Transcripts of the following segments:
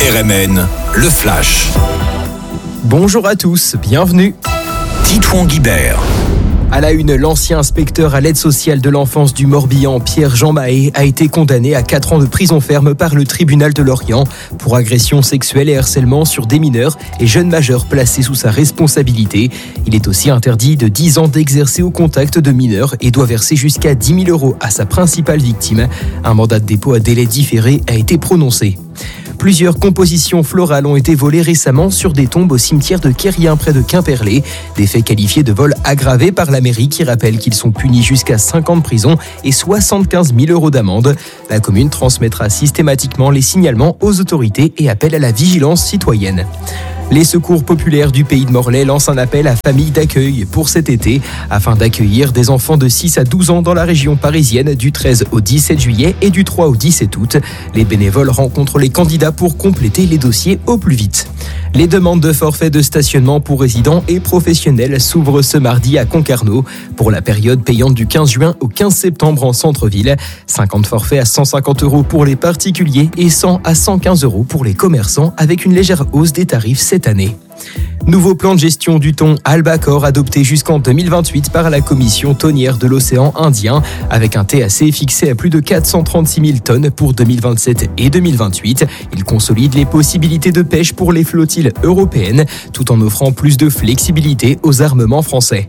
RMN, le Flash. Bonjour à tous, bienvenue. Titouan Guibert. À la une, l'ancien inspecteur à l'aide sociale de l'enfance du Morbihan, Pierre-Jean Mahé, a été condamné à 4 ans de prison ferme par le tribunal de Lorient pour agression sexuelle et harcèlement sur des mineurs et jeunes majeurs placés sous sa responsabilité. Il est aussi interdit de 10 ans d'exercer au contact de mineurs et doit verser jusqu'à 10 000 € à sa principale victime. Un mandat de dépôt à délai différé a été prononcé. Plusieurs compositions florales ont été volées récemment sur des tombes au cimetière de Quérien près de Quimperlé. Des faits qualifiés de vol aggravé par la mairie qui rappelle qu'ils sont punis jusqu'à 5 ans de prison et 75 000 € d'amende. La commune transmettra systématiquement les signalements aux autorités et appelle à la vigilance citoyenne. Les secours populaires du pays de Morlaix lancent un appel à familles d'accueil pour cet été afin d'accueillir des enfants de 6 à 12 ans dans la région parisienne du 13 au 17 juillet et du 3 au 17 août. Les bénévoles rencontrent les candidats pour compléter les dossiers au plus vite. Les demandes de forfait de stationnement pour résidents et professionnels s'ouvrent ce mardi à Concarneau pour la période payante du 15 juin au 15 septembre en centre-ville. 50 forfaits à 150 € pour les particuliers et 100 à 115 € pour les commerçants avec une légère hausse des tarifs cette année. Nouveau plan de gestion du thon albacore adopté jusqu'en 2028 par la Commission tonnière de l'océan Indien avec un TAC fixé à plus de 436 000 tonnes pour 2027 et 2028. Il consolide les possibilités de pêche pour les flottilles européennes tout en offrant plus de flexibilité aux armements français.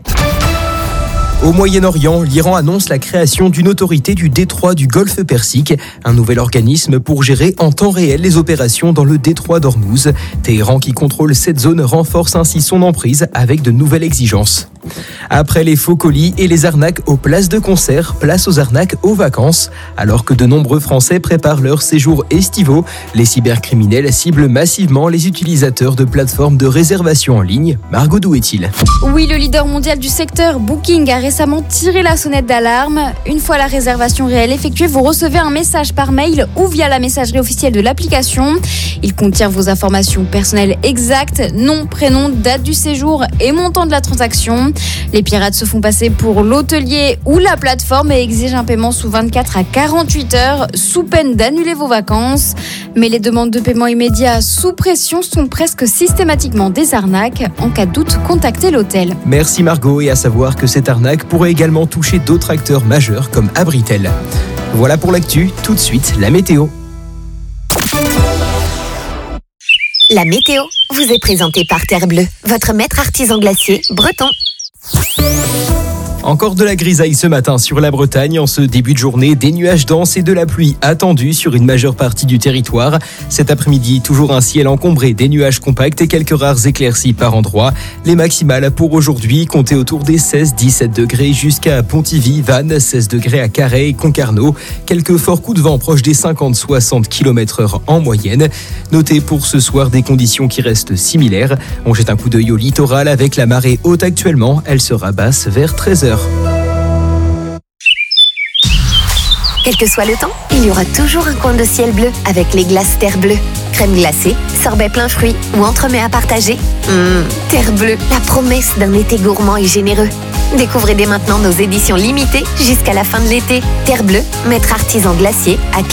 Au Moyen-Orient, l'Iran annonce la création d'une autorité du détroit du Golfe Persique, un nouvel organisme pour gérer en temps réel les opérations dans le détroit d'Ormuz. Téhéran, qui contrôle cette zone, renforce ainsi son emprise avec de nouvelles exigences. Après les faux colis et les arnaques aux places de concert, place aux arnaques aux vacances. Alors que de nombreux Français préparent leurs séjours estivaux, les cybercriminels ciblent massivement les utilisateurs de plateformes de réservation en ligne. Margot, d'où est-il ? Oui, le leader mondial du secteur, Booking, a récemment tiré la sonnette d'alarme. Une fois la réservation réelle effectuée, vous recevez un message par mail ou via la messagerie officielle de l'application. Il contient vos informations personnelles exactes, nom, prénom, date du séjour et montant de la transaction. Les pirates se font passer pour l'hôtelier ou la plateforme et exigent un paiement sous 24 à 48 heures sous peine d'annuler vos vacances. Mais les demandes de paiement immédiat sous pression sont presque systématiquement des arnaques. En cas de doute, contactez l'hôtel. Merci Margot, et à savoir que cette arnaque pourrait également toucher d'autres acteurs majeurs comme Abritel. Voilà pour l'actu, tout de suite la météo. La météo vous est présentée par Terre Bleue, votre maître artisan glacier breton. Encore de la grisaille ce matin sur la Bretagne. En ce début de journée, des nuages denses et de la pluie attendus sur une majeure partie du territoire. Cet après-midi, toujours un ciel encombré, des nuages compacts et quelques rares éclaircies par endroits. Les maximales pour aujourd'hui comptaient autour des 16-17 degrés jusqu'à Pontivy, Vannes, 16 degrés à Carhaix et Concarneau. Quelques forts coups de vent proches des 50-60 km/h en moyenne. Notez pour ce soir des conditions qui restent similaires. On jette un coup d'œil au littoral avec la marée haute actuellement. Elle sera basse vers 13h. Quel que soit le temps, il y aura toujours un coin de ciel bleu avec les glaces Terre Bleue. Crème glacée, sorbet plein fruits ou entremets à partager. Terre Bleue, la promesse d'un été gourmand et généreux. Découvrez dès maintenant nos éditions limitées jusqu'à la fin de l'été. Terre Bleue, maître artisan glacier à